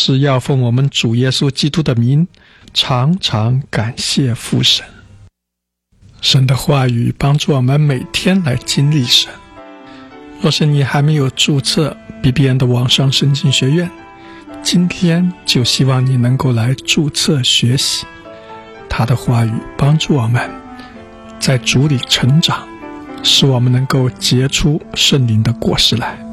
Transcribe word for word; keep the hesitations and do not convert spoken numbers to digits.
是要奉我们主耶稣基督的名，常常感谢父神。神的话语帮助我们每天来经历神。若是你还没有注册 B B N 的网上圣经学院，今天就希望你能够来注册学习。他的话语帮助我们在主里成长，使我们能够结出圣灵的果实来。